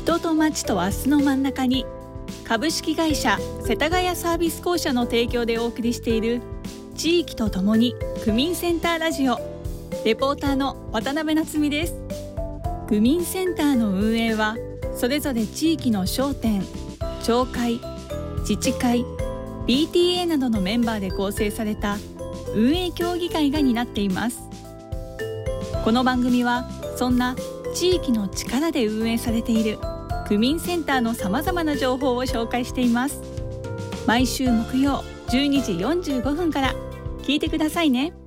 人と町と明日の真ん中に、株式会社世田谷サービス公社の提供でお送りしている地域とともに区民センターラジオ、レポーターの渡辺夏実です。区民センターの運営はそれぞれ地域の商店、町会、自治会、PTA などのメンバーで構成された運営協議会が担っています。この番組はそんな地域の力で運営されている区民センターのさまざまな情報を紹介しています。毎週木曜12時45分から聞いてくださいね。